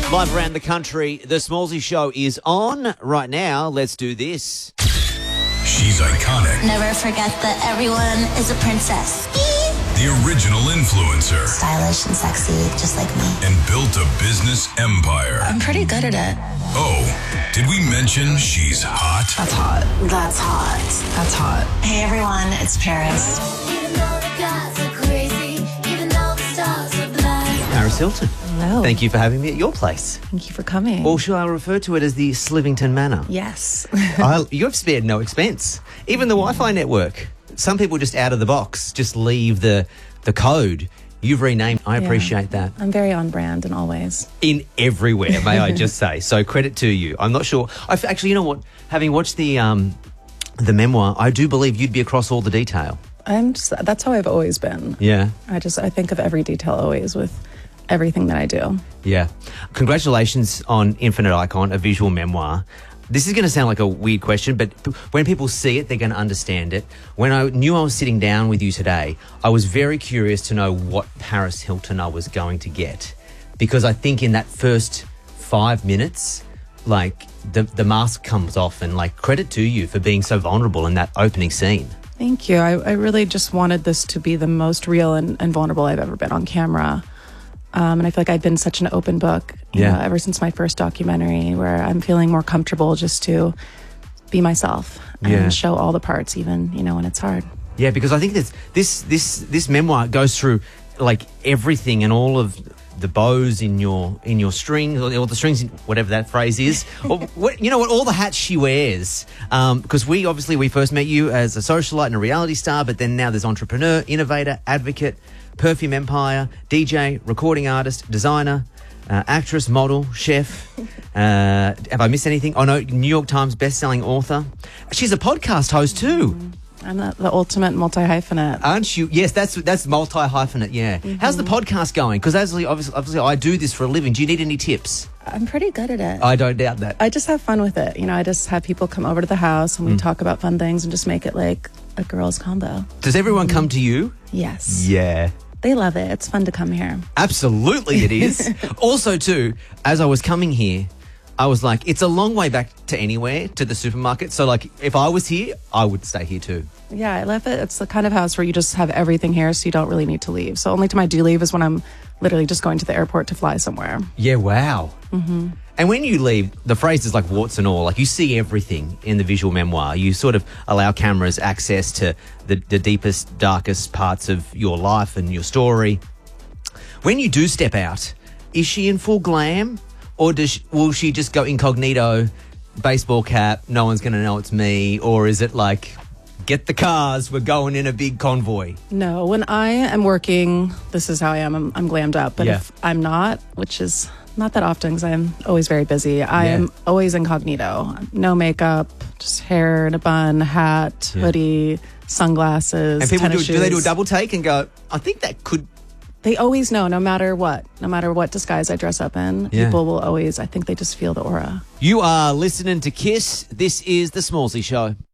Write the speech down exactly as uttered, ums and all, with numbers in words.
Live around the country, the Smallsy Show is on right now. Let's do this. She's iconic. Never forget that everyone is a princess. The original influencer. Stylish and sexy, just like me. And built a business empire. I'm pretty good at it. Oh, did we mention she's hot? That's hot. That's hot. That's hot. Hey everyone, it's Paris. Even though the gods are crazy, even though the stars are blind. Paris Hilton. Hello. Thank you for having me at your place. Thank you for coming. Or shall I refer to it as the Slivington Manor? Yes. I, you've spared no expense. Even the Wi-Fi network. Some people just out of the box, just leave the, the code. You've renamed. I Yeah. appreciate that. I'm very on brand and always. In everywhere, may I just say. So credit to you. I'm not sure. I've actually, you know what? Having watched the um, the memoir, I do believe you'd be across all the detail. I'm just, that's how I've always been. Yeah. I just, I think of every detail always with everything that I do. Yeah. Congratulations on Infinite Icon, a visual memoir. This is going to sound like a weird question, but when people see it, they're going to understand it. When I knew I was sitting down with you today, I was very curious to know what Paris Hilton I was going to get. Because I think in that first five minutes, like, the, the mask comes off, and, like, credit to you for being so vulnerable in that opening scene. Thank you. I, I really just wanted this to be the most real and, and vulnerable I've ever been on camera. Um, and I feel like I've been such an open book, you Yeah. know, ever since my first documentary, where I'm feeling more comfortable just to be myself and Yeah. show all the parts, even, you know, when it's hard. Yeah, because I think this this this this memoir goes through, like, everything and all of the bows in your in your strings, or, or the strings, in, whatever that phrase is. Or, what, you know what? All the hats she wears. Because we obviously we first met you as a socialite and a reality star, but then now there's entrepreneur, innovator, advocate, perfume empire, D J, recording artist, designer, uh, actress, model, chef. Uh, have I missed anything? Oh no, New York Times best-selling author. She's a podcast host too. I'm the, the ultimate multi-hyphenate. Aren't you? Yes, that's that's multi-hyphenate, yeah. Mm-hmm. How's the podcast going? Because obviously, obviously, obviously, I do this for a living. Do you need any tips? I'm pretty good at it. I don't doubt that. I just have fun with it. You know, I just have people come over to the house and we Mm. talk about fun things and just make it like a girls' combo. Does everyone come to you? Yes. Yeah. They love it. It's fun to come here. Absolutely it is. Also, too, as I was coming here, I was like, it's a long way back to anywhere, to the supermarket. So, like, if I was here, I would stay here too. Yeah, I love it. It's the kind of house where you just have everything here so you don't really need to leave. So only time I do leave is when I'm literally just going to the airport to fly somewhere. Yeah, wow. Mm-hmm. And when you leave, the phrase is like warts and all. Like, you see everything in the visual memoir. You sort of allow cameras access to the, the deepest, darkest parts of your life and your story. When you do step out, is she in full glam? Or does she, will she just go incognito, baseball cap, no one's going to know it's me? Or is it like, get the cars, we're going in a big convoy? No, when I am working, this is how I am. I'm, I'm glammed up. But Yeah. if I'm not, which is not that often because I'm always very busy, I Yeah. am always incognito. No makeup, just hair in a bun, hat, Yeah. hoodie, sunglasses, And people do, tennis do they do a shoes. double take and go, I think that could... They always know, no matter what, no matter what disguise I dress up in, Yeah. people will always, I think they just feel the aura. You are listening to Kiss. This is The Smallsy Show.